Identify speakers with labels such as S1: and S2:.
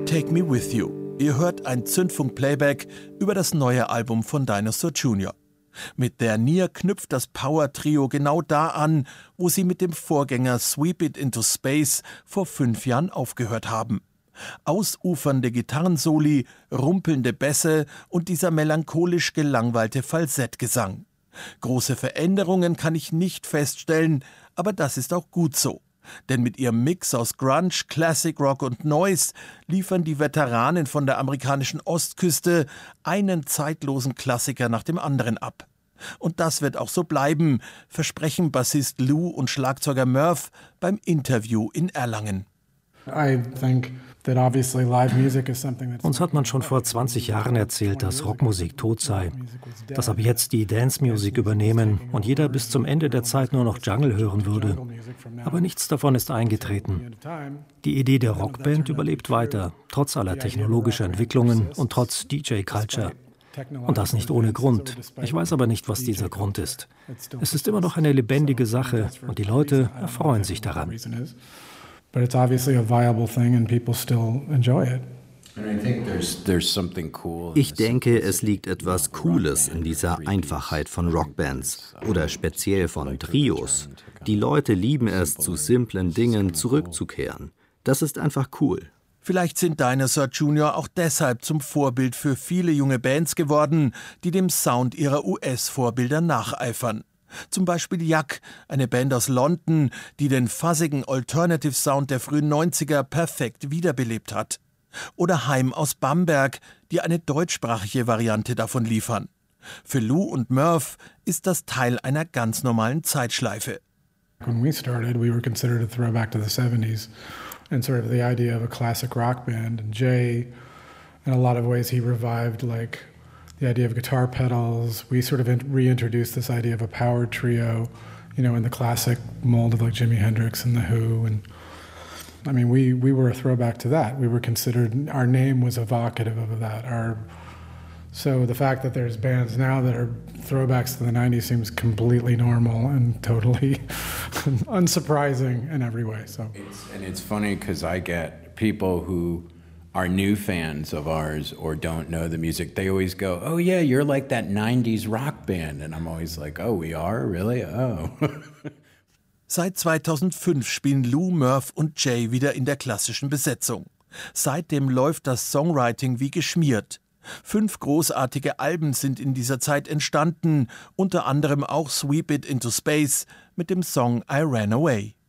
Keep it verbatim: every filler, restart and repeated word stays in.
S1: Take Me With You. Ihr hört ein Zündfunk-Playback über das neue Album von Dinosaur Junior Mit Their Near knüpft das Power-Trio genau da an, wo sie mit dem Vorgänger Sweep It Into Space vor fünf Jahren aufgehört haben. Ausufernde Gitarrensoli, rumpelnde Bässe und dieser melancholisch gelangweilte Falsettgesang. Große Veränderungen kann ich nicht feststellen, aber das ist auch gut so. Denn mit ihrem Mix aus Grunge, Classic Rock und Noise liefern die Veteranen von der amerikanischen Ostküste einen zeitlosen Klassiker nach dem anderen ab. Und das wird auch so bleiben, versprechen Bassist Lou und Schlagzeuger Murph beim Interview in Erlangen.
S2: Uns hat man schon vor zwanzig Jahren erzählt, dass Rockmusik tot sei, dass ab jetzt die Dance-Musik übernehmen und jeder bis zum Ende der Zeit nur noch Jungle hören würde. Aber nichts davon ist eingetreten. Die Idee der Rockband überlebt weiter, trotz aller technologischer Entwicklungen und trotz D J-Culture. Und das nicht ohne Grund. Ich weiß aber nicht, was dieser Grund ist. Es ist immer noch eine lebendige Sache und die Leute erfreuen sich daran.
S3: But it's obviously a viable thing and people still enjoy it.
S4: Ich denke, es liegt etwas Cooles in dieser Einfachheit von Rockbands oder speziell von Trios. Die Leute lieben es, zu simplen Dingen zurückzukehren. Das ist einfach cool.
S1: Vielleicht sind Dinosaur Junior auch deshalb zum Vorbild für viele junge Bands geworden, die dem Sound ihrer U S-Vorbilder nacheifern. Zum Beispiel Yuck, eine Band aus London, die den fuzzigen Alternative-Sound der frühen neunziger perfekt wiederbelebt hat. Oder Haim aus Bamberg, die eine deutschsprachige Variante davon liefern. Für Lou und Murph ist das Teil einer ganz normalen Zeitschleife.
S3: When we started, we were considered a throwback to the seventies and sort of the idea of a classic rock band. And Jay, in a lot of ways, he revived like the idea of guitar pedals. We sort of reintroduced this idea of a power trio, you know, in the classic mold of like Jimi Hendrix and The Who. And I mean, we, we were a throwback to that. We were considered, our name was evocative of that. Our, so the fact that there's bands now that are throwbacks to the nineties seems completely normal and totally unsurprising in every way. So,
S5: it's, and it's funny because I get people who are new fans of ours or don't know the music, they always go, oh yeah, you're like that nineties rock band. And I'm always like, oh, we are? Really? Oh.
S1: Seit zweitausendfünf spielen Lou, Murph und Jay wieder in der klassischen Besetzung. Seitdem läuft das Songwriting wie geschmiert. Fünf großartige Alben sind in dieser Zeit entstanden, unter anderem auch Sweep It Into Space mit dem Song I Ran Away.